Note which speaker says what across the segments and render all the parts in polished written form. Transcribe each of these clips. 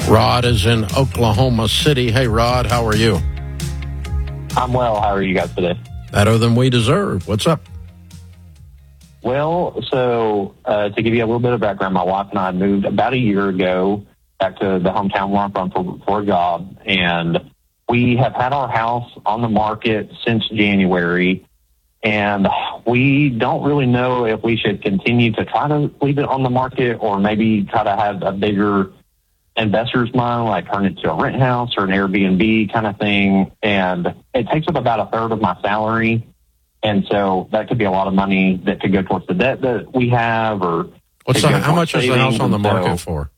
Speaker 1: Rod is in Oklahoma City. Hey, Rod, how are you?
Speaker 2: I'm well. How are you guys today?
Speaker 1: Better than we deserve. What's up?
Speaker 2: Well, so to give you a little bit of background, my wife and I moved about a year ago back to the hometown where I'm from for a job, and we have had our house on the market since January, and we don't really know if we should continue to try to leave it on the market or maybe try to have a bigger investor's mind, like turn it to a rent house or an Airbnb kind of thing. And it takes up about a third of my salary. And so that could be a lot of money that could go towards the debt that we have. Or
Speaker 1: how much is the house on the market for?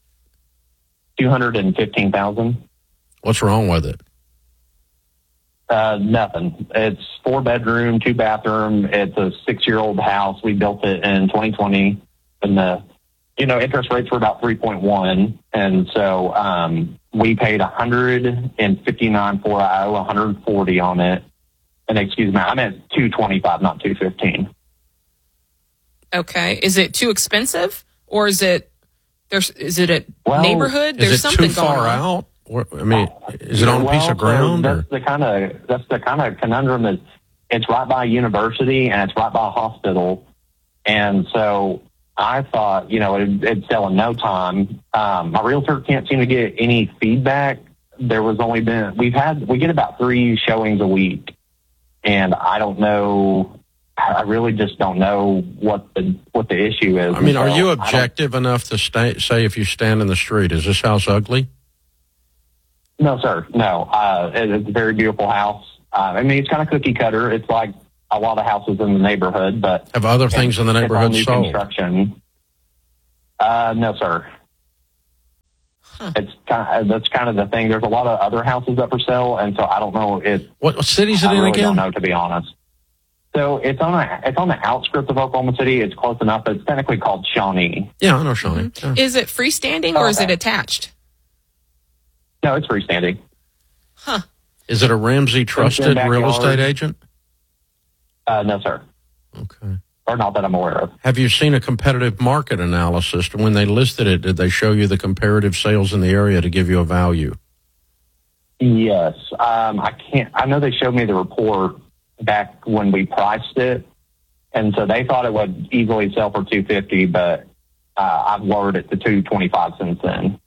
Speaker 2: $215,000.
Speaker 1: What's wrong with it?
Speaker 2: Nothing. It's 4-bedroom, 2-bathroom. It's a 6-year-old house. We built it in 2020, and the interest rates were about 3.1, and so we paid $159 for it. I owe $140 on it. And excuse me, I meant $225, not $215.
Speaker 3: Okay, is it too expensive, or is it a neighborhood?
Speaker 1: There's
Speaker 3: Is
Speaker 1: something too far out? I mean, is it on a piece of ground?
Speaker 2: That's the kind of conundrum. Is it's right by a university and it's right by a hospital, and so I thought it'd sell in no time. My realtor can't seem to get any feedback. There was only we get about 3 showings a week, and I don't know. I really just don't know what the issue is.
Speaker 1: I mean, are you objective enough to say if you stand in the street, is this house ugly?
Speaker 2: No, sir. No. It's a very beautiful house. I mean, it's kind of cookie cutter. It's like a lot of houses in the neighborhood, but
Speaker 1: have other things in the neighborhood sold?
Speaker 2: Construction. No, sir.
Speaker 3: Huh.
Speaker 2: That's kind of the thing. There's a lot of other houses up for sale, and so I don't know
Speaker 1: what city is it in
Speaker 2: really
Speaker 1: again?
Speaker 2: I don't know, to be honest. So it's on the outskirts of Oklahoma City. It's close enough, but it's technically called Shawnee.
Speaker 1: Yeah, I know Shawnee.
Speaker 3: Mm-hmm. Yeah. Is it freestanding or is it attached?
Speaker 2: No, it's freestanding.
Speaker 3: Huh.
Speaker 1: Is it a Ramsey trusted real estate agent?
Speaker 2: No, sir.
Speaker 1: Okay.
Speaker 2: Or not that I'm aware of.
Speaker 1: Have you seen a competitive market analysis? When they listed it, did they show you the comparative sales in the area to give you a value?
Speaker 2: Yes. I know they showed me the report back when we priced it, and so they thought it would easily sell for $250, but I've lowered it to $225 since then.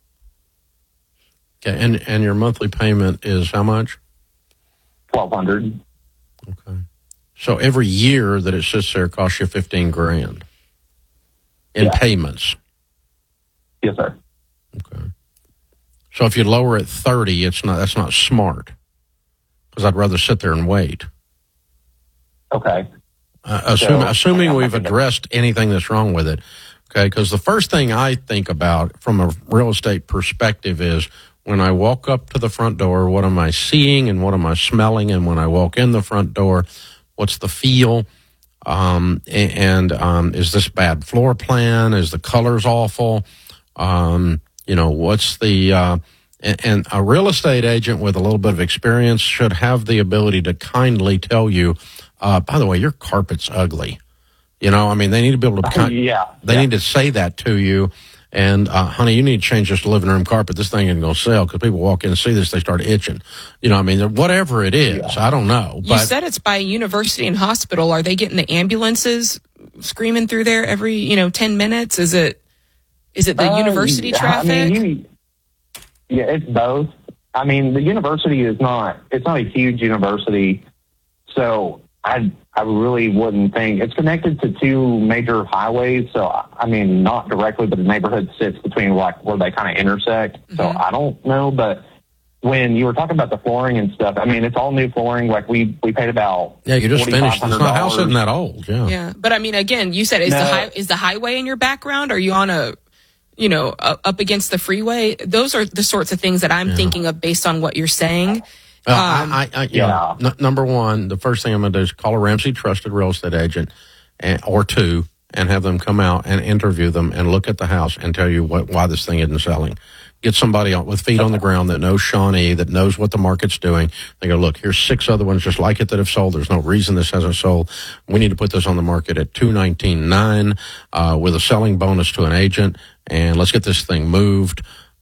Speaker 1: Okay, and your monthly payment is how much?
Speaker 2: $1,200.
Speaker 1: Okay. So every year that it sits there costs you $15,000 in payments.
Speaker 2: Yes, sir.
Speaker 1: Okay. So if you lower it 30, that's not smart, because I'd rather sit there and wait.
Speaker 2: Okay.
Speaker 1: Assuming we've addressed anything that's wrong with it. Okay, because the first thing I think about from a real estate perspective is, when I walk up to the front door, what am I seeing and what am I smelling? And when I walk in the front door, what's the feel? Is this bad floor plan? Is the colors awful? What's the and a real estate agent with a little bit of experience should have the ability to kindly tell you, by the way, your carpet's ugly. They need to be able to need to say that to you. And, honey, you need to change this living room carpet. This thing ain't going to sell, because people walk in and see this, they start itching. Whatever it is, I don't know.
Speaker 3: You said it's by a university and hospital. Are they getting the ambulances screaming through there every, 10 minutes? Is it the university traffic?
Speaker 2: It's both. I mean, the university it's not a huge university. So I really wouldn't think it's connected to 2 major highways. So, I mean, not directly, but the neighborhood sits between where they kind of intersect. Mm-hmm. So I don't know. But when you were talking about the flooring and stuff, I mean, it's all new flooring. Like we paid about
Speaker 1: you just finished. The house isn't that old. Yeah.
Speaker 3: Yeah. But I mean, again, you said is the highway in your background? Are you on up against the freeway? Those are the sorts of things that I'm thinking of based on what you're saying. Number one, the first thing I'm going to do is call a Ramsey trusted real estate agent or 2 and have them come out and interview them and look at the house and tell you why this thing isn't selling. Get somebody with feet on the ground that knows Shawnee, that knows what the market's doing. They go, look, here's 6 other ones just like it that have sold. There's no reason this hasn't sold. We need to put this on the market at $219,900 with a selling bonus to an agent, and let's get this thing moved.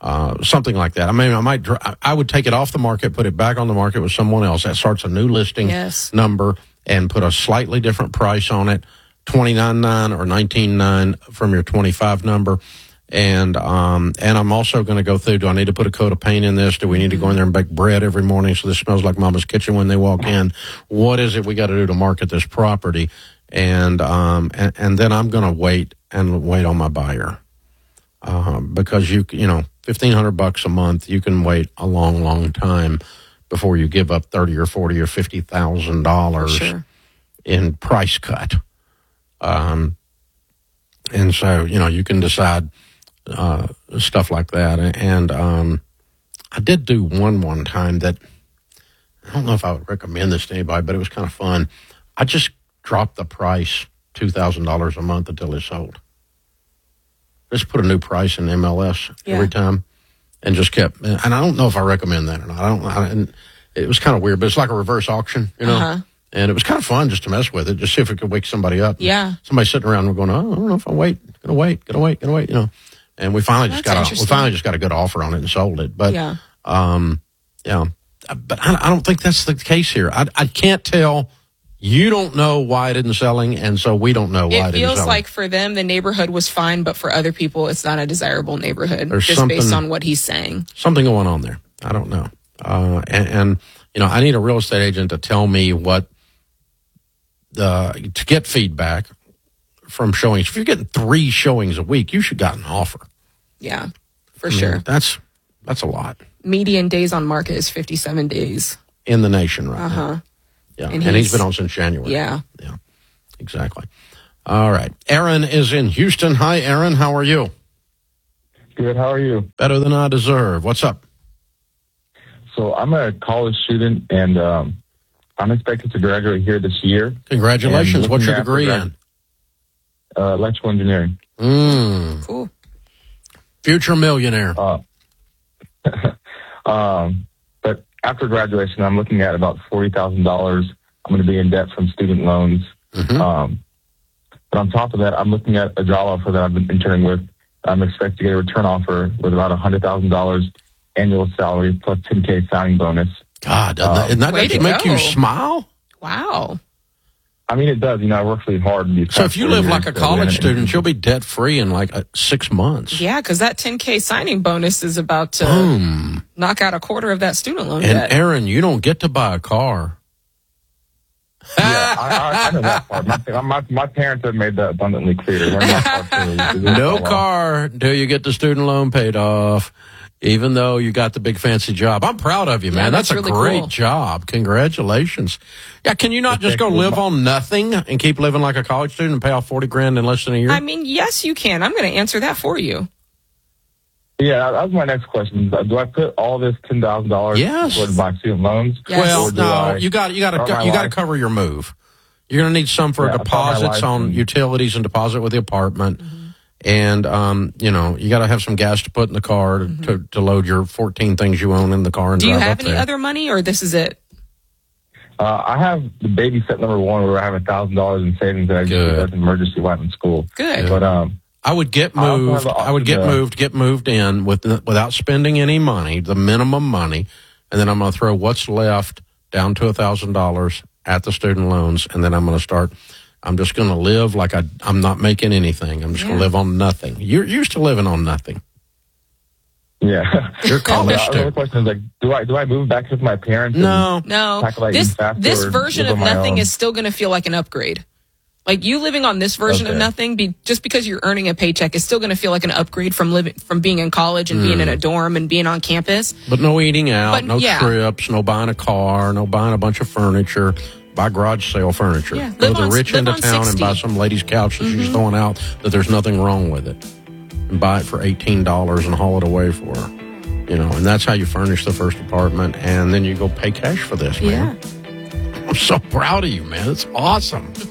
Speaker 3: something like that. I mean, I would take it off the market, put it back on the market with someone else that starts a new listing number and put a slightly different price on it, $29,900 or $19,900 from your 25 number. And I'm also going to go through, do I need to put a coat of paint in this? Do we need to go in there and bake bread every morning so this smells like Mama's kitchen when they walk in? What is it we got to do to market this property? And then I'm going to wait on my buyer. Because you know, $1,500 a month, you can wait a long, long time before you give up $30,000 or $40,000 or $50,000 in price cut. And so, you know, you can decide stuff like that. And I did do one time that I don't know if I would recommend this to anybody, but it was kind of fun. I just dropped the price $2,000 a month until it sold. Just put a new price in MLS every time, and just kept. And I don't know if I recommend that or not. And it was kind of weird, but it's like a reverse auction, you know. And it was kind of fun just to mess with it, just see if it could wake somebody up.
Speaker 4: Yeah.
Speaker 3: Somebody sitting around and going, oh, I don't know if I gonna wait, you know. And we finally just got a good offer on it and sold it. But but I don't think that's the case here. I can't tell. You don't know why it isn't selling, and so we don't know why it isn't selling. It feels
Speaker 4: like for them, the neighborhood was fine, but for other people, it's not a desirable neighborhood, just based on what he's saying.
Speaker 3: Something going on there. I don't know. And you know, I need a real estate agent to tell me to get feedback from showings. If you're getting 3 showings a week, you should have gotten an offer.
Speaker 4: Yeah, for sure.
Speaker 3: That's a lot.
Speaker 4: Median days on market is 57 days.
Speaker 3: In the nation right now. Yeah, and he's been on since January.
Speaker 4: Yeah,
Speaker 3: exactly. All right. Aaron is in Houston. Hi, Aaron. How are you?
Speaker 5: Good. How are you?
Speaker 3: Better than I deserve. What's up?
Speaker 5: So I'm a college student, and I'm expected to graduate here this year.
Speaker 3: Congratulations. What's your degree in?
Speaker 5: Electrical engineering.
Speaker 4: Cool.
Speaker 3: Future millionaire.
Speaker 5: But after graduation, I'm looking at about $40,000. I'm going to be in debt from student loans. But on top of that, I'm looking at a job offer that I've been interning with. I'm expected to get a return offer with about $100,000 annual salary plus $10K signing bonus.
Speaker 3: God, doesn't that make you smile?
Speaker 4: Wow.
Speaker 5: I mean, it does. You know, I work really hard.
Speaker 3: So if you live like a college student, you'll be debt-free in like 6 months.
Speaker 4: Yeah, because that $10K signing bonus is about to knock out a quarter of that student loan debt.
Speaker 3: And Aaron, you don't get to buy a car.
Speaker 5: Yeah, I know that part. My parents have made that abundantly clear.
Speaker 3: No car till you get the student loan paid off, even though you got the big fancy job. I'm proud of you, man.
Speaker 4: Yeah,
Speaker 3: that's a
Speaker 4: really
Speaker 3: great
Speaker 4: cool.
Speaker 3: job. Congratulations. Yeah, can you not just go live on nothing and keep living like a college student and pay off $40,000 in less than a year?
Speaker 4: I mean, yes, you can. I'm going to answer that for you.
Speaker 5: Yeah, that was my next question. Do I put all this $10,000 towards my student loans?
Speaker 4: Yes.
Speaker 3: Well, no, you got to cover your move. You're going to need some for deposits on utilities and deposit with the apartment. And, you know, you got to have some gas to put in the car to load your 14 things you own in the car and drive up there.
Speaker 4: Do you have any other money, or this is it?
Speaker 5: I have the baby step number 1 where I have $1,000 in savings that I just use as an emergency while I'm in school.
Speaker 4: Good.
Speaker 5: But,
Speaker 3: I would get moved. Get moved in without spending any money, the minimum money, and then I'm going to throw what's left down to $1,000 at the student loans, and then I'm going to start. I'm just going to live like I'm not making anything. I'm just going to live on nothing. You're used to living on nothing.
Speaker 5: Yeah.
Speaker 3: You're college student.
Speaker 5: The question is do I move back with my parents?
Speaker 4: No. This version of nothing is still going to feel like an upgrade. Like you living on this version of nothing, just because you're earning a paycheck, is still going to feel like an upgrade from being in college and being in a dorm and being on campus.
Speaker 3: But no eating out, no trips, no buying a car, no buying a bunch of furniture. Buy garage sale furniture.
Speaker 4: Yeah,
Speaker 3: go to the rich end of town and buy some lady's couch that she's throwing out that there's nothing wrong with it, and buy it for $18 and haul it away for her. You know, and that's how you furnish the first apartment, and then you go pay cash for this, man.
Speaker 4: Yeah.
Speaker 3: I'm so proud of you, man. It's awesome.